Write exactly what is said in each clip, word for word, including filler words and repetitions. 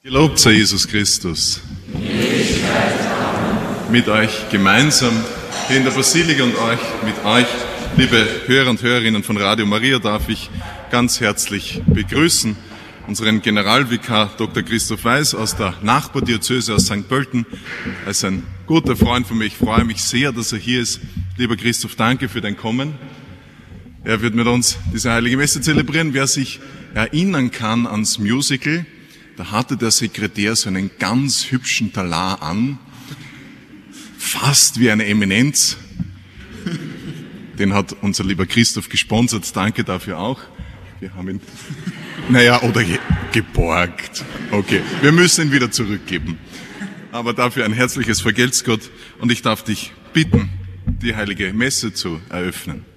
Gelobt sei Jesus Christus. Mit euch gemeinsam hier in der Basilika und euch, mit euch, liebe Hörer und Hörerinnen von Radio Maria, darf ich ganz herzlich begrüßen unseren Generalvikar Doktor Christoph Weiß aus der Nachbardiözese aus Sankt Pölten. Er ist ein guter Freund von mir. Ich freue mich sehr, dass er hier ist. Lieber Christoph, danke für dein Kommen. Er wird mit uns diese heilige Messe zelebrieren. Wer sich erinnern kann ans Musical, da hatte der Sekretär so einen ganz hübschen Talar an, fast wie eine Eminenz. Den hat unser lieber Christoph gesponsert. Danke dafür auch. Wir haben ihn, naja, oder ge- geborgt. Okay, wir müssen ihn wieder zurückgeben. Aber dafür ein herzliches Vergelt's Gott. Und ich darf dich bitten, die heilige Messe zu eröffnen.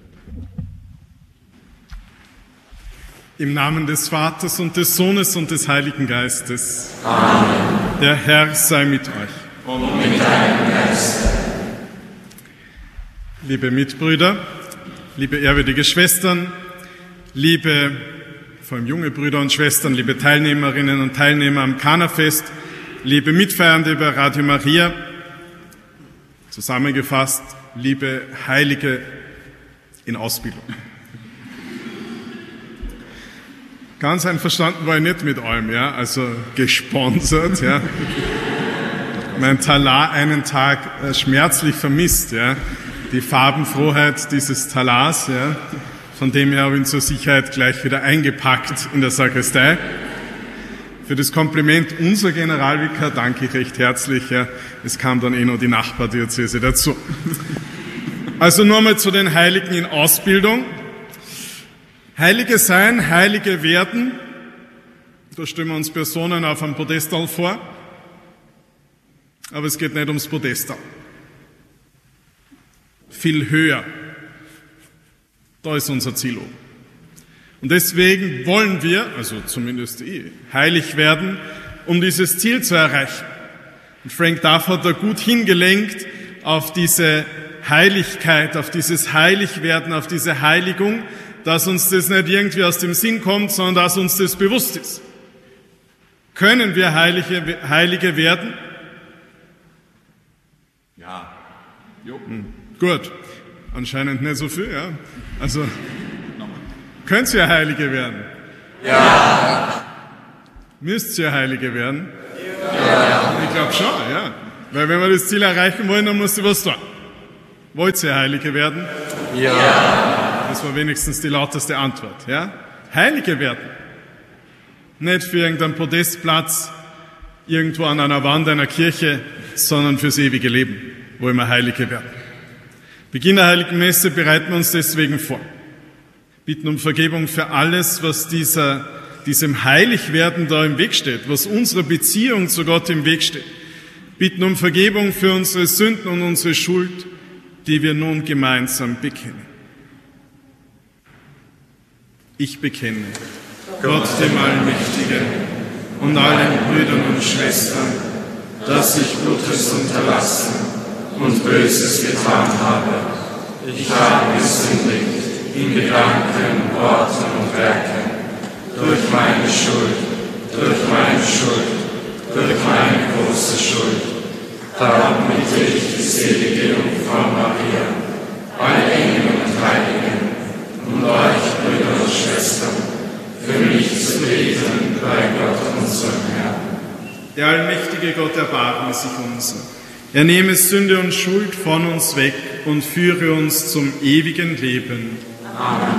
Im Namen des Vaters und des Sohnes und des Heiligen Geistes. Amen. Der Herr sei mit euch. Und mit deinem Geist. Liebe Mitbrüder, liebe ehrwürdige Schwestern, liebe, vor allem junge Brüder und Schwestern, liebe Teilnehmerinnen und Teilnehmer am Kana-Fest, liebe Mitfeiernde bei Radio Maria, zusammengefasst, liebe Heilige in Ausbildung. Ganz einverstanden war ich nicht mit allem, ja, also gesponsert, ja. Mein Talar einen Tag äh, schmerzlich vermisst, ja. Die Farbenfrohheit dieses Talars, ja. Von dem her habe ich ihn zur Sicherheit gleich wieder eingepackt in der Sakristei. Für das Kompliment unser Generalvikar danke ich recht herzlich, ja. Es kam dann eh noch die Nachbardiözese dazu. Also nur mal zu den Heiligen in Ausbildung. Heilige sein, Heilige werden, da stellen wir uns Personen auf einem Podestal vor, aber es geht nicht ums Podestal. Viel höher, da ist unser Ziel oben. Und deswegen wollen wir, also zumindest ich, heilig werden, um dieses Ziel zu erreichen. Und Frank Duff hat da gut hingelenkt auf diese Heiligkeit, auf dieses Heiligwerden, auf diese Heiligung, dass uns das nicht irgendwie aus dem Sinn kommt, sondern dass uns das bewusst ist. Können wir Heilige, Heilige werden? Ja. Jo. Hm. Gut. Anscheinend nicht so viel, ja. Also, könnt ihr Heilige werden? Ja. Müsst ihr Heilige werden? Ja. Ich glaube schon, ja. Weil wenn wir das Ziel erreichen wollen, dann musst du was tun. Wollt ihr Heilige werden? Ja. Das war wenigstens die lauteste Antwort, ja? Heilige werden. Nicht für irgendeinen Podestplatz irgendwo an einer Wand einer Kirche, sondern fürs ewige Leben, wollen wir Heilige werden. Beginn der Heiligen Messe bereiten wir uns deswegen vor. Bitten um Vergebung für alles, was dieser, diesem Heiligwerden da im Weg steht, was unserer Beziehung zu Gott im Weg steht. Bitten um Vergebung für unsere Sünden und unsere Schuld, die wir nun gemeinsam bekennen. Ich bekenne Gott, dem Allmächtigen, und allen Brüdern und Schwestern, dass ich Gutes unterlassen und Böses getan habe. Ich habe gesündigt in Gedanken, Worten und Werken, durch meine Schuld, durch meine Schuld, durch meine große Schuld. Darum bitte ich die selige Jungfrau Maria, alle Engel und Heiligen, und euch, Brüder und Schwestern, für mich zu beten bei Gott, unserem Herrn. Der allmächtige Gott erbarme sich unser. Er nehme Sünde und Schuld von uns weg und führe uns zum ewigen Leben. Amen.